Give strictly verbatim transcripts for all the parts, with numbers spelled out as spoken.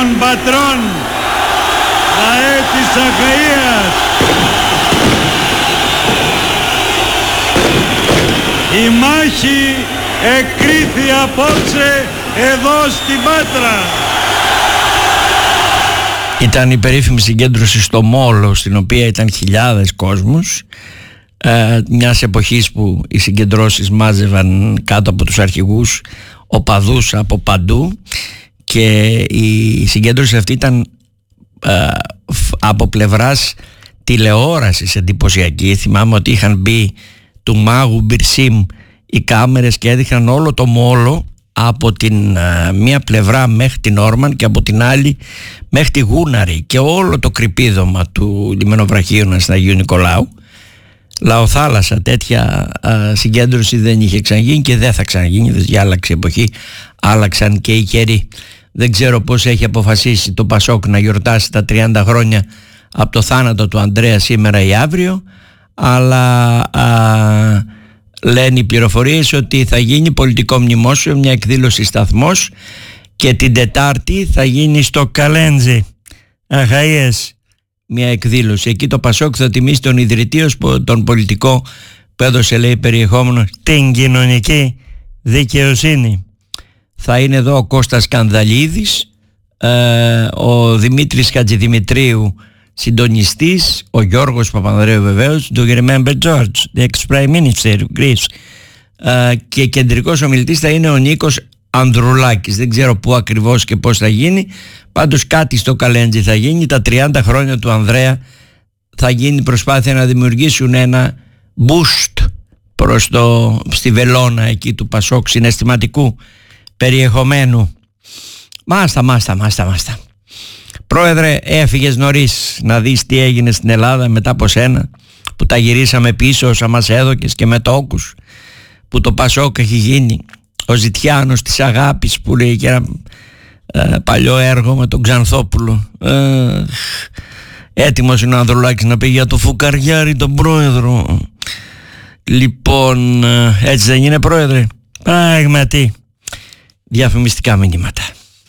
των πατρών, λαέ της Αχαΐας. Η μάχη εκκρίθη απόψε εδώ στην Πάτρα. Ήταν η περίφημη συγκέντρωση στο Μόλο, στην οποία ήταν χιλιάδες κόσμους, ε, μιας εποχής που οι συγκεντρώσεις μάζευαν κάτω από τους αρχηγούς οπαδούς από παντού, και η συγκέντρωση αυτή ήταν ε, από πλευράς τηλεόρασης εντυπωσιακή. Θυμάμαι ότι είχαν μπει του Μάγου Μπιρσίμ οι κάμερες και έδειχναν όλο το Μόλο από την uh, μία πλευρά μέχρι την Όρμαν και από την άλλη μέχρι τη Γούναρη, και όλο το κρυπίδωμα του λιμενοβραχίωνα στην Αγίου Νικολάου. Λαοθάλασσα, τέτοια uh, συγκέντρωση δεν είχε ξαναγίνει και δεν θα ξαναγίνει, δεν άλλαξε η εποχή, άλλαξαν και οι καιροί. Δεν ξέρω πώς έχει αποφασίσει το Πασόκ να γιορτάσει τα τριάντα χρόνια από το θάνατο του Ανδρέα σήμερα ή αύριο, αλλά uh, λένε οι πληροφορίες ότι θα γίνει πολιτικό μνημόσυνο, μια εκδήλωση σταθμός, και την Τετάρτη θα γίνει στο Καλέντζι, Αχαΐες, μια εκδήλωση. Εκεί το Πασόκ θα τιμήσει τον ιδρυτή ως τον πολιτικό που έδωσε, λέει, περιεχόμενο την κοινωνική δικαιοσύνη. Θα είναι εδώ ο Κώστας Κανδαλίδης, ε, ο Δημήτρης Χατζηδημητρίου συντονιστής, ο Γιώργος Παπανδρέου βεβαίως, το Remember George, the ex-Prime Minister of Greece, uh, και κεντρικός ομιλητής θα είναι ο Νίκος Ανδρουλάκης. Δεν ξέρω πού ακριβώς και πώς θα γίνει, πάντως κάτι στο Καλέντζι θα γίνει. Τα τριάντα χρόνια του Ανδρέα θα γίνει προσπάθεια να δημιουργήσουν ένα boost προς το, στη βελόνα εκεί του Πασόκ συναισθηματικού περιεχομένου. Μάστα, μάστα, μάστα, μάστα. Πρόεδρε, έφυγες νωρίς να δεις τι έγινε στην Ελλάδα μετά από σένα, που τα γυρίσαμε πίσω όσα μας έδωκες και με τόκους, που το Πασόκ έχει γίνει ο Ζητιάνος της αγάπης, που λέει και ένα ε, παλιό έργο με τον Ξανθόπουλο. Ε, έτοιμος είναι ο Ανδρουλάκης να πει για το φουκαριάρι τον πρόεδρο. Λοιπόν, ε, έτσι δεν είναι, πρόεδρε? Πράγματι. Διαφημιστικά μηνύματα.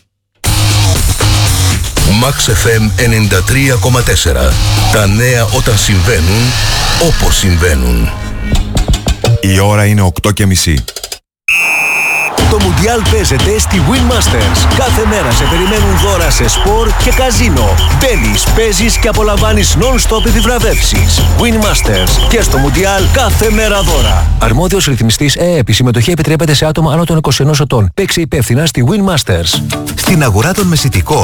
Max εφ εμ ενενήντα τρία κόμμα τέσσερα. Τα νέα όταν συμβαίνουν, όπως συμβαίνουν. Η ώρα είναι οκτώ και μισή. Το Μουντιάλ παίζεται στη Win Masters. Κάθε μέρα σε περιμένουν δώρα σε σπορ και καζίνο. Μπαίνεις, παίζεις και απολαμβάνεις non-stop επιβραβεύσεις. Win Masters. Και στο Μουντιάλ κάθε μέρα δώρα. Αρμόδιος ρυθμιστής ΕΕΠ. Η συμμετοχή επιτρέπεται σε άτομα άνω των είκοσι ενός ετών. Παίξε υπεύθυνα στη Win Masters. Στην αγορά των μεσητικών